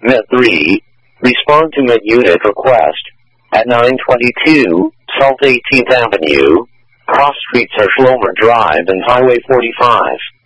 Met-3, respond to Met-Unit request. At 922, South 18th Avenue, cross streets are Schlomer Drive and Highway 45.